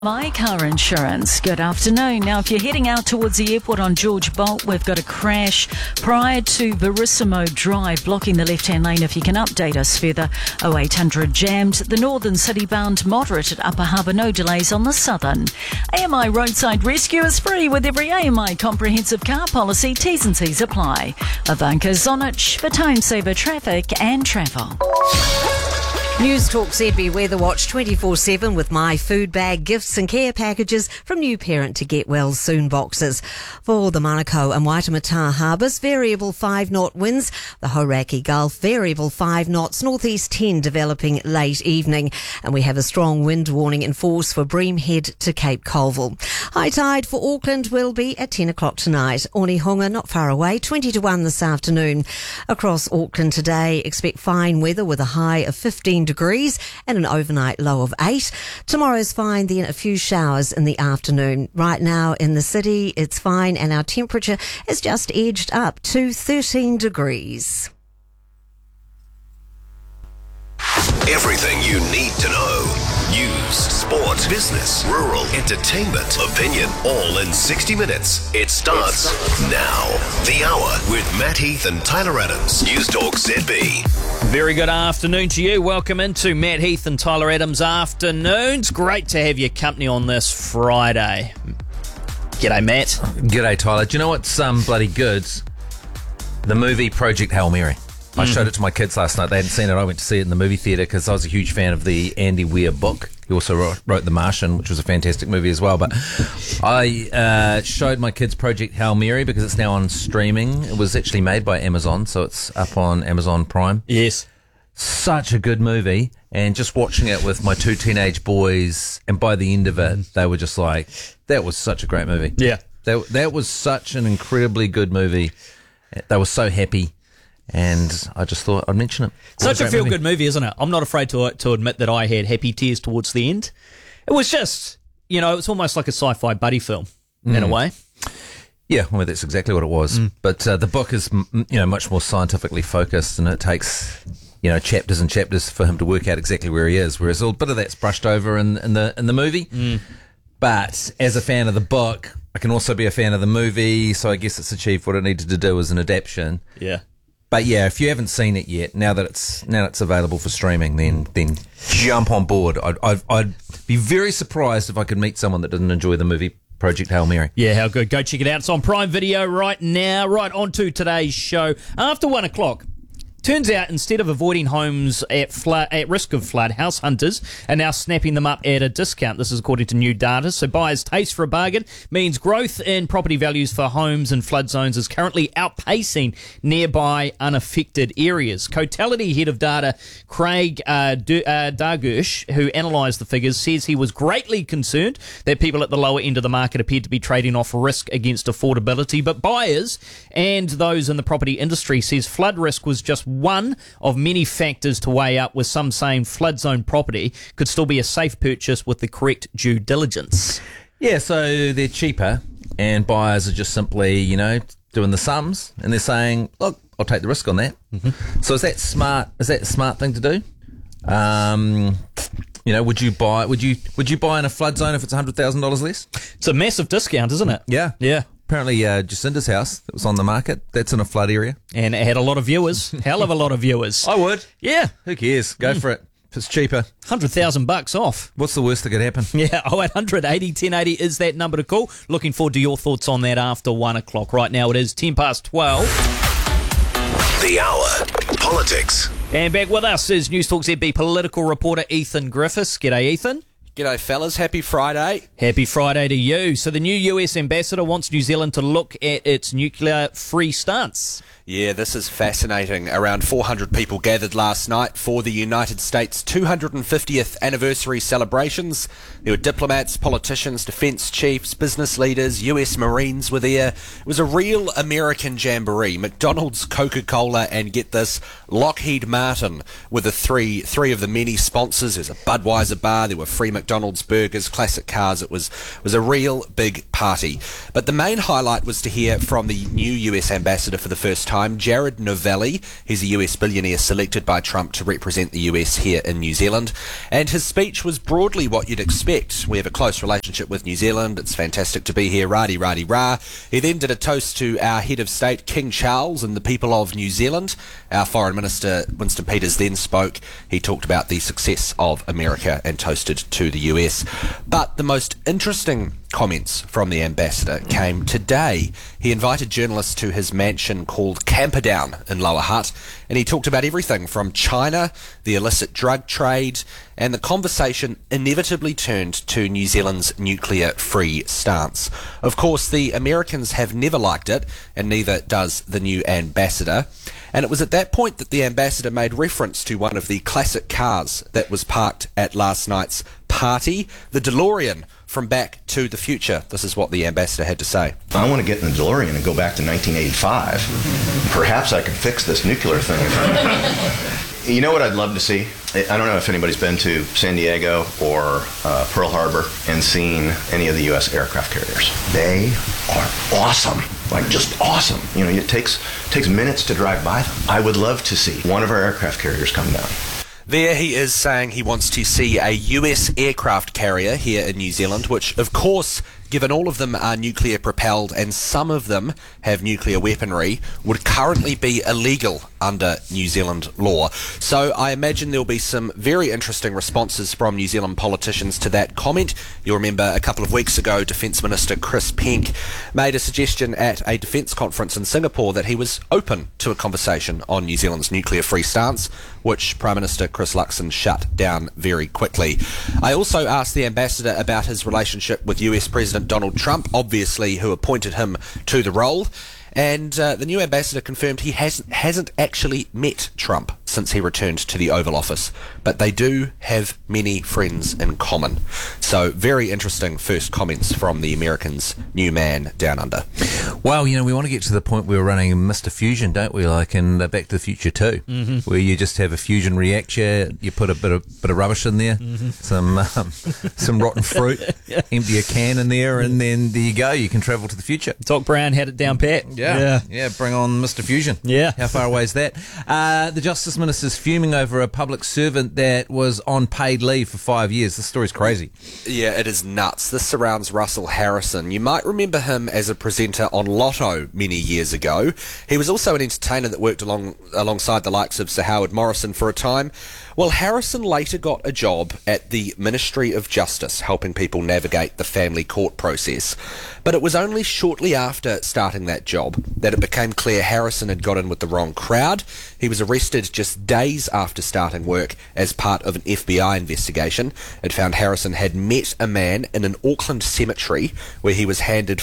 My Car Insurance. Good afternoon. Now, if you're heading out towards the airport on George Bolt, we've got a crash prior to Verissimo Drive, blocking the left-hand lane. If you can update us further, 0800 jammed. The northern city-bound moderate at Upper Harbour, no delays on the southern. AMI Roadside Rescue is free with every AMI comprehensive car policy. T's and C's apply. Ivanka Zonich for Time Saver Traffic and Travel. News Talk ZB Weather Watch 24/7 with My Food Bag, gifts and care packages from new parent to get well soon boxes. For the Manukau and Waitemata harbours, variable 5-knot winds. The Hauraki Gulf, variable 5 knots, northeast 10 developing late evening. And we have a strong wind warning in force for Bream Head to Cape Colville. High tide for Auckland will be at 10 o'clock tonight. Onehunga not far away, 20 to 1 this afternoon. Across Auckland today, expect fine weather with a high of 15 degrees and an overnight low of 8. Tomorrow's fine, then a few showers in the afternoon. Right now in the city, it's fine and our temperature has just edged up to 13 degrees. Everything you need to know. News, sport, business, rural, entertainment, opinion, all in 60 minutes. It starts now. The Hour with Matt Heath and Tyler Adams. News Talk ZB. Very good afternoon to you. Welcome into Matt Heath and Tyler Adams Afternoons. Great to have your company on this Friday. G'day, Matt. G'day, Tyler. Do you know what's bloody good? The movie Project Hail Mary. I showed it to my kids last night. They hadn't seen it. I went to see it in the movie theatre because I was a huge fan of the Andy Weir book. He also wrote The Martian, which was a fantastic movie as well. But I showed my kids Project Hail Mary because it's now on streaming. It was actually made by Amazon, so it's up on Amazon Prime. Yes. Such a good movie. And just watching it with my two teenage boys, and by the end of it, they were just like, that was such a great movie. Yeah. That was such an incredibly good movie. They were so happy. And I just thought I'd mention it. Such a feel-good movie, isn't it? I'm not afraid to admit that I had happy tears towards the end. It was just, it's almost like a sci-fi buddy film in a way. Yeah, well, that's exactly what it was. But the book is, much more scientifically focused, and it takes, chapters and chapters for him to work out exactly where he is. Whereas a little bit of that's brushed over in the movie. But as a fan of the book, I can also be a fan of the movie. So I guess it's achieved what it needed to do as an adaptation. Yeah. But yeah, if you haven't seen it yet, now that it's available for streaming, then jump on board. I'd be very surprised if I could meet someone that didn't enjoy the movie Project Hail Mary. Yeah, how good. Go check it out. It's on Prime Video right now. Right on to today's show. After 1 o'clock. Turns out, instead of avoiding homes at risk of flood, house hunters are now snapping them up at a discount. This is according to new data. So buyers' taste for a bargain means growth in property values for homes in flood zones is currently outpacing nearby unaffected areas. Cotality head of data Craig Dargush, who analysed the figures, says he was greatly concerned that people at the lower end of the market appeared to be trading off risk against affordability. But buyers and those in the property industry says flood risk was just one of many factors to weigh up, with some saying flood zone property could still be a safe purchase with the correct due diligence. Yeah, so they're cheaper and buyers are just simply, doing the sums, and they're saying, look, I'll take the risk on that. So is that smart? Is that a smart thing to do? Would you buy in a flood zone if it's $100,000 less? It's a massive discount, isn't it? Yeah. Yeah. Apparently, Jacinda's house that was on the market, that's in a flood area. And it had a lot of viewers. Hell of a lot of viewers. I would. Yeah. Who cares? Go for it. If it's cheaper. $100,000 off. What's the worst that could happen? Yeah, 0800 80 1080 is that number to call. Looking forward to your thoughts on that after 1 o'clock. Right now it is 10 past 12. The Hour. Politics. And back with us is News Talk ZB political reporter Ethan Griffiths. G'day, Ethan. G'day, fellas. Happy Friday. Happy Friday to you. So the new US ambassador wants New Zealand to look at its nuclear-free stance. Yeah, this is fascinating. Around 400 people gathered last night for the United States 250th anniversary celebrations. There were diplomats, politicians, defence chiefs, business leaders, US Marines were there. It was a real American jamboree. McDonald's, Coca-Cola, and get this, Lockheed Martin were the three of the many sponsors. There's a Budweiser bar, there were free McDonald's burgers, classic cars. It was a real big party. But the main highlight was to hear from the new US ambassador for the first time, time, Jared Novelli. He's a US billionaire selected by Trump to represent the US here in New Zealand. And his speech was broadly what you'd expect. We have a close relationship with New Zealand. It's fantastic to be here. Rah-de, rah-de, rah. He then did a toast to our head of state, King Charles, and the people of New Zealand. Our Foreign Minister, Winston Peters, then spoke. He talked about the success of America and toasted to the US. But the most interesting comments from the ambassador came today. He invited journalists to his mansion called Camperdown in Lower Hutt, and he talked about everything from China, the illicit drug trade, and the conversation inevitably turned to New Zealand's nuclear-free stance. Of course, the Americans have never liked it, and neither does the new ambassador. And it was at that point that the ambassador made reference to one of the classic cars that was parked at last night's party, the DeLorean from Back to the Future. This is what the ambassador had to say. I want to get in the DeLorean and go back to 1985. Perhaps I could fix this nuclear thing. You know what I'd love to see? I don't know if anybody's been to San Diego or Pearl Harbor and seen any of the U.S. aircraft carriers. They are awesome, like just awesome. You know, it takes minutes to drive by them. I would love to see one of our aircraft carriers come down. There he is saying he wants to see a US aircraft carrier here in New Zealand, which, of course, given all of them are nuclear propelled and some of them have nuclear weaponry, would currently be illegal under New Zealand law. So I imagine there'll be some very interesting responses from New Zealand politicians to that comment. You'll remember a couple of weeks ago, Defence Minister Chris Penk made a suggestion at a defence conference in Singapore that he was open to a conversation on New Zealand's nuclear-free stance, which Prime Minister Chris Luxon shut down very quickly. I also asked the ambassador about his relationship with US President Donald Trump, obviously who appointed him to the role. And the new ambassador confirmed he hasn't actually met Trump since he returned to the Oval Office, but they do have many friends in common. So very interesting first comments from the Americans' new man down under. Well, you know, we want to get to the point where we're running Mr. Fusion, don't we? Like in Back to the Future 2, where you just have a fusion reactor, you put a bit of rubbish in there, some rotten fruit, empty a can in there, and then there you go. You can travel to the future. Doc Brown had it down pat. Yeah, bring on Mr. Fusion. Yeah. How far away is that? The Justice Minister's fuming over a public servant that was on paid leave for 5 years. This story's crazy. Yeah, it is nuts. This surrounds Russell Harrison. You might remember him as a presenter on Lotto many years ago. He was also an entertainer that worked alongside the likes of Sir Howard Morrison for a time. Well, Harrison later got a job at the Ministry of Justice, helping people navigate the family court process. But it was only shortly after starting that job that it became clear Harrison had got in with the wrong crowd. He was arrested just days after starting work as part of an FBI investigation. It found Harrison had met a man in an Auckland cemetery where he was handed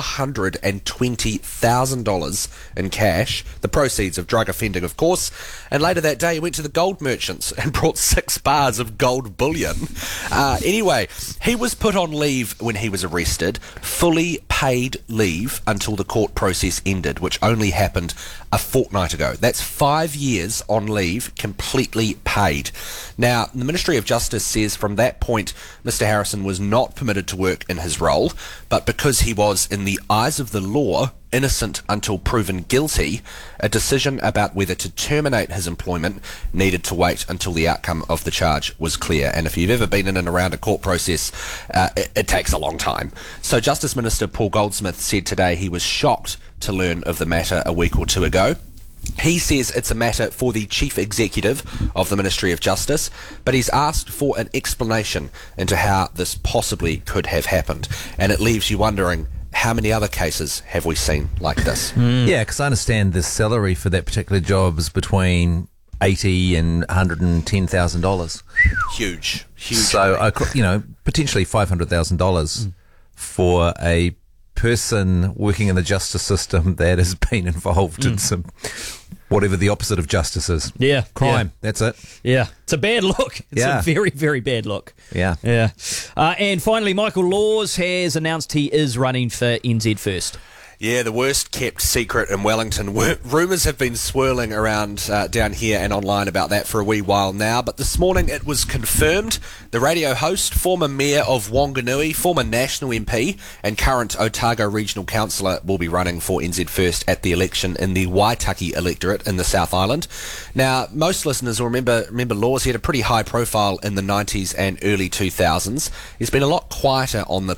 $420,000 in cash, the proceeds of drug offending, of course. And later that day, he went to the gold merchants and brought 6 bars of gold bullion. Anyway, he was put on leave when he was arrested, fully paid leave until the court process ended, which only happened a fortnight ago. That's 5 years on leave, completely paid. Now, the Ministry of Justice says from that point, Mr. Harrison was not permitted to work in his role, but because he was, in the eyes of the law, innocent until proven guilty, a decision about whether to terminate his employment needed to wait until the outcome of the charge was clear. And if you've ever been in and around a court process, it takes a long time. So Justice Minister Paul Goldsmith said today he was shocked to learn of the matter a week or two ago. He says it's a matter for the Chief Executive of the Ministry of Justice, but he's asked for an explanation into how this possibly could have happened. And it leaves you wondering, how many other cases have we seen like this? Yeah, because I understand the salary for that particular job is between $80,000 and $110,000. Huge. So, potentially $500,000 for a person working in the justice system that has been involved in some, whatever the opposite of justice is. Yeah. Crime. That's it. Yeah. It's a bad look. It's a very, very bad look. Yeah. Yeah. And finally, Michael Laws has announced he is running for NZ First. Yeah, the worst kept secret in Wellington. Rumours have been swirling around down here and online about that for a wee while now, but this morning it was confirmed. The radio host, former Mayor of Wanganui, former National MP and current Otago Regional Councillor will be running for NZ First at the election in the Waitaki electorate in the South Island. Now, most listeners will remember Laws. He had a pretty high profile in the 90s and early 2000s. He's been a lot quieter on the